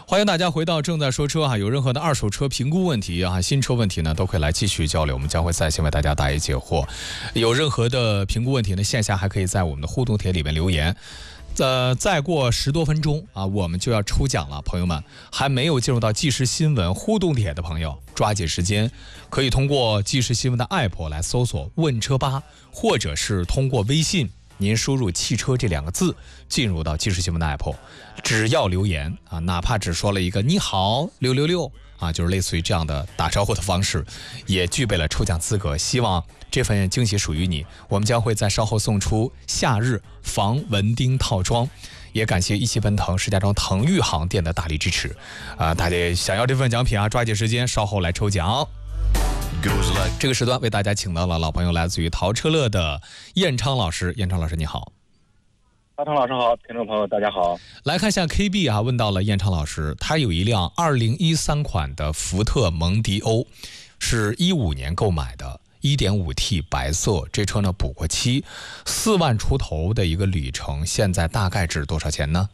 欢迎大家回到正在说车哈，有任何的二手车评估问题啊、新车问题呢，都可以来继续交流，我们将会在线为大家答疑解惑。有任何的评估问题呢，线下还可以在我们的互动帖里面留言。再过10多分钟啊，我们就要抽奖了，朋友们还没有进入到即时新闻互动帖的朋友，抓紧时间，可以通过即时新闻的 app 来搜索问车吧，或者是通过微信您输入汽车这2个字进入到即时新闻的 app， 只要留言啊，哪怕只说了一个你好666啊，就是类似于这样的打招呼的方式，也具备了抽奖资格。希望这份惊喜属于你，我们将会在稍后送出夏日防蚊叮套装。也感谢一汽奔腾、石家庄腾裕航店的大力支持啊！大家想要这份奖品啊，抓紧时间，稍后来抽奖。这个时段为大家请到了老朋友，来自于淘车乐的燕昌老师。燕昌老师你好。 阿昌老师好，听众朋友大家好。 来看一下 KB 啊，问到了燕昌老师，他有一辆2013款的福特蒙迪欧，是15年购买的。1.5T 白色，这车呢补过漆，4万出头的一个里程，现在大概值多少钱呢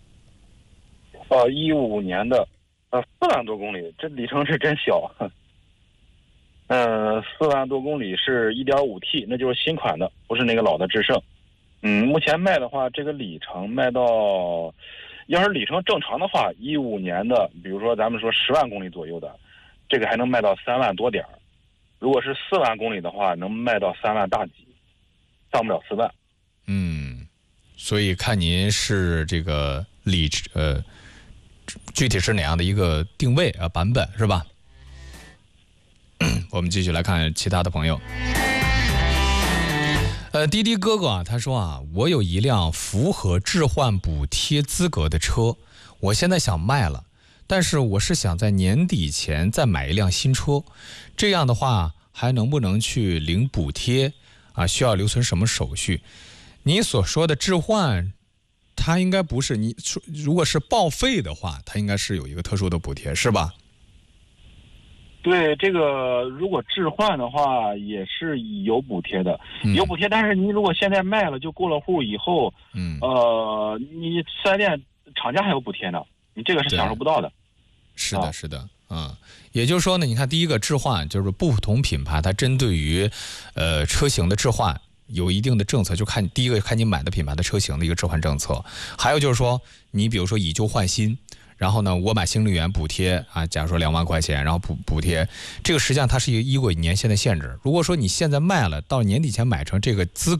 ？15年的，4万多公里，这里程是真小。4万多公里是 1.5T， 那就是新款的，不是那个老的致胜。目前卖的话，这个里程卖到，要是里程正常的话，15年的，比如说咱们说10万公里左右的，这个还能卖到3万多点儿。如果是4万公里的话，能卖到3万大几，上不了4万。 所以看您是这个具体是哪样的一个定位啊版本是吧？我们继续来看其他的朋友。滴滴哥哥啊，他说啊，我有一辆符合置换补贴资格的车，我现在想卖了。但是我是想在年底前再买一辆新车，这样的话还能不能去领补贴啊？需要留存什么手续？你所说的置换，它应该不是你说，如果是报废的话，它应该是有一个特殊的补贴，是吧？ 对，这个如果置换的话也是有补贴的，有补贴，但是你如果现在卖了就过了户以后，你4S店厂家还有补贴呢。你这个是享受不到的。 是的，是的，也就是说呢，你看第一个置换就是不同品牌它针对于车型的置换有一定的政策，就看第一个看你买的品牌的车型的一个置换政策，还有就是说你比如说以旧换新，然后呢我买新能源补贴啊，假如说2万块钱，然后补贴，这个实际上它是依过年限的限制。如果说你现在卖了，到年底前买成这个资格